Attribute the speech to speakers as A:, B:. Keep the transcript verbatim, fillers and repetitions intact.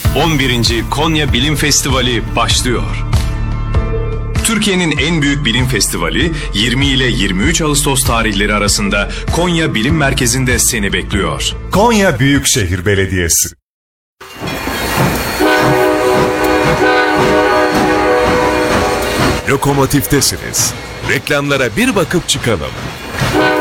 A: on birinci Konya Bilim Festivali başlıyor. Türkiye'nin en büyük bilim festivali yirmi ile yirmi üç Ağustos tarihleri arasında Konya Bilim Merkezi'nde seni bekliyor.
B: Konya Büyükşehir Belediyesi.
C: Lokomotiftesiniz. Reklamlara bir bakıp çıkalım.